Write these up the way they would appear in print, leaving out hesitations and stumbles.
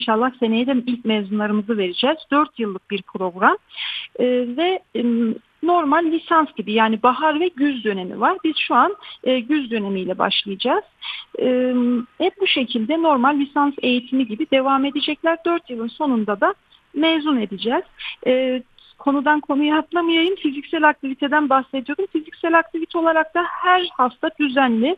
İnşallah seneye de ilk mezunlarımızı vereceğiz. 4 yıllık bir program. Ve normal lisans gibi, yani bahar ve güz dönemi var. Biz şu an güz dönemiyle başlayacağız. Hep bu şekilde normal lisans eğitimi gibi devam edecekler. 4 yılın sonunda da mezun edeceğiz. Konudan konuya atlamayayım. Fiziksel aktiviteden bahsediyordum. Fiziksel aktivite olarak da her hafta düzenli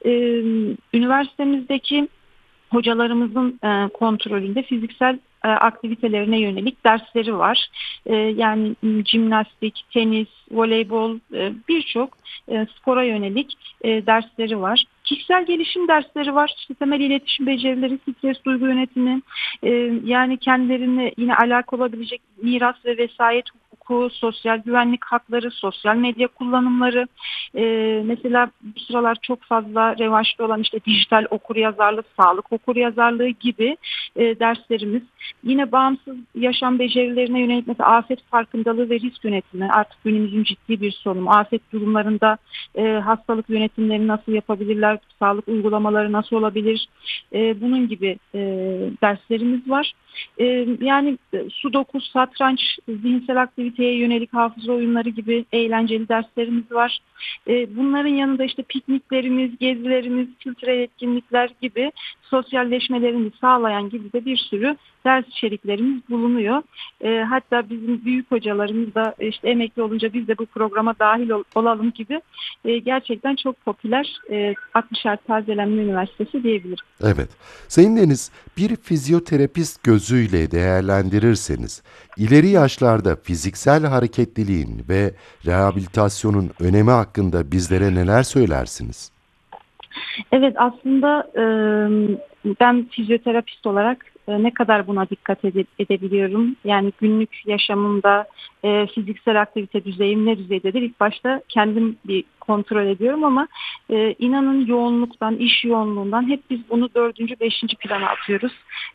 üniversitemizdeki hocalarımızın kontrolünde fiziksel aktivitelerine yönelik dersleri var. Yani jimnastik, tenis, voleybol, birçok spora yönelik dersleri var. Kişisel gelişim dersleri var. İşte temel iletişim becerileri, stres, duygu yönetimi, yani kendilerine yine alakalı olabilecek miras ve vesayet hukuku, sosyal güvenlik hakları, sosyal medya kullanımları, mesela bu sıralar çok fazla revaçta olan işte dijital okuryazarlık, sağlık okuryazarlığı gibi derslerimiz. Yine bağımsız yaşam becerilerine yönelik mesela afet farkındalığı ve risk yönetimi artık günümüzün ciddi bir sorunu. Afet durumlarında hastalık yönetimleri nasıl yapabilirler, sağlık uygulamaları nasıl olabilir, bunun gibi derslerimiz var. Yani sudoku, satranç, zihinsel aktiviteye yönelik hafıza oyunları gibi eğlenceli derslerimiz var. Bunların yanında işte pikniklerimiz, gezilerimiz, kültürel etkinlikler gibi sosyalleşmelerini sağlayan gibi de bir sürü ders içeriklerimiz bulunuyor. Hatta bizim büyük hocalarımız da işte emekli olunca biz de bu programa dahil olalım gibi gerçekten çok popüler 60 Tazelenme Üniversitesi diyebilirim. Evet. Sayın Deniz, bir fizyoterapist gözüyle değerlendirirseniz, ileri yaşlarda fiziksel hareketliliğin ve rehabilitasyonun önemi hakkında bizlere neler söylersiniz? Evet, aslında ben fizyoterapist olarak ne kadar buna dikkat edebiliyorum? Yani günlük yaşamımda fiziksel aktivite düzeyim ne düzeydedir? İlk başta kendim bir kontrol ediyorum ama inanın yoğunluktan, iş yoğunluğundan hep biz bunu dördüncü, beşinci plana atıyoruz.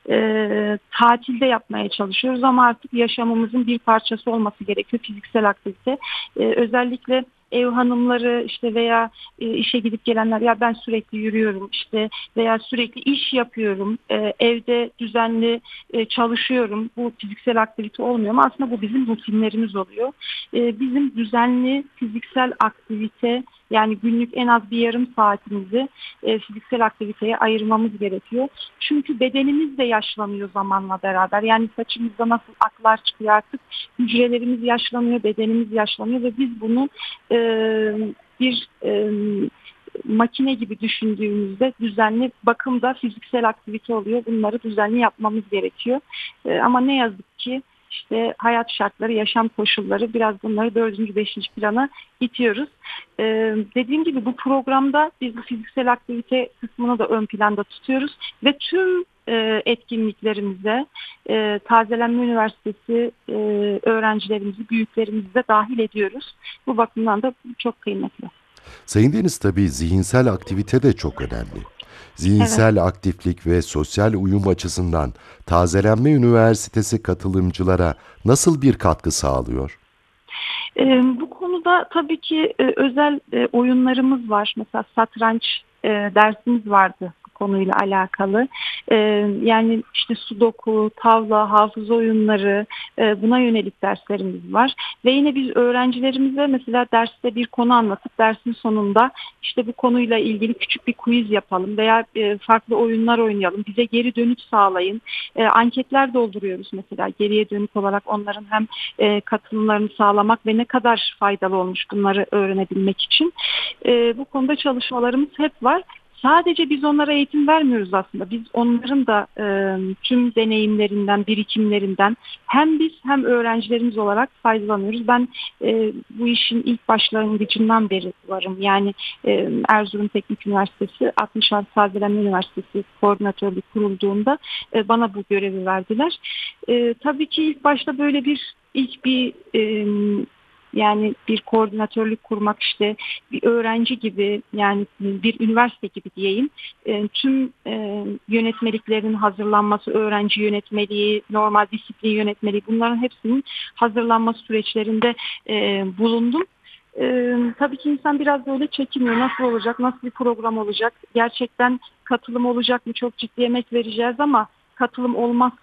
Tatilde yapmaya çalışıyoruz ama artık yaşamımızın bir parçası olması gerekiyor fiziksel aktivite. Özellikle ev hanımları işte veya işe gidip gelenler, ya ben sürekli yürüyorum işte veya sürekli iş yapıyorum, evde düzenli çalışıyorum, bu fiziksel aktivite olmuyor ama aslında bu bizim rutinlerimiz oluyor. Bizim düzenli fiziksel aktivite, yani günlük en az bir yarım saatimizi fiziksel aktiviteye ayırmamız gerekiyor. Çünkü bedenimiz de yaşlanıyor zamanla beraber. Yani saçımızda nasıl aklar çıkıyor artık, hücrelerimiz yaşlanıyor, bedenimiz yaşlanıyor ve biz bunu e, bir makine gibi düşündüğümüzde düzenli bakımda fiziksel aktivite oluyor. Bunları düzenli yapmamız gerekiyor. Ama ne yazık ki işte hayat şartları, yaşam koşulları biraz bunları dördüncü, beşinci plana itiyoruz. Dediğim gibi bu programda biz bu fiziksel aktivite kısmını da ön planda tutuyoruz ve tüm etkinliklerimize Tazelenme Üniversitesi öğrencilerimizi, büyüklerimizi de dahil ediyoruz. Bu bakımdan da çok kıymetli. Sayın Deniz, tabii zihinsel aktivite de çok önemli. Evet. Zihinsel aktiflik ve sosyal uyum açısından Tazelenme Üniversitesi katılımcılara nasıl bir katkı sağlıyor? Bu konuda tabii ki özel oyunlarımız var. Mesela satranç dersimiz vardı bu konuyla alakalı. E, Yani işte sudoku, tavla, hafıza oyunları, buna yönelik derslerimiz var. Ve yine biz öğrencilerimize mesela derste bir konu anlatıp dersin sonunda işte bu konuyla ilgili küçük bir quiz yapalım veya farklı oyunlar oynayalım. Bize geri dönüş sağlayın. Anketler dolduruyoruz mesela, geriye dönük olarak onların hem katılımlarını sağlamak ve ne kadar faydalı olmuş bunları öğrenebilmek için. Bu konuda çalışmalarımız hep var. Sadece biz onlara eğitim vermiyoruz aslında. Biz onların da tüm deneyimlerinden, birikimlerinden hem biz hem öğrencilerimiz olarak faydalanıyoruz. Ben bu işin ilk başlangıcından beri varım. Yani Erzurum Teknik Üniversitesi, 66 Tazelenme Üniversitesi koordinatörlük kurulduğunda bana bu görevi verdiler. Tabii ki ilk başta böyle ilk bir yani bir koordinatörlük kurmak, işte bir öğrenci gibi, yani bir üniversite gibi diyeyim, tüm yönetmeliklerin hazırlanması, öğrenci yönetmeliği, normal disiplin yönetmeliği, bunların hepsinin hazırlanması süreçlerinde bulundum. Tabii ki insan biraz böyle çekiniyor. Nasıl olacak? Nasıl bir program olacak? Gerçekten katılım olacak mı? Çok ciddi emek vereceğiz ama katılım olmazsa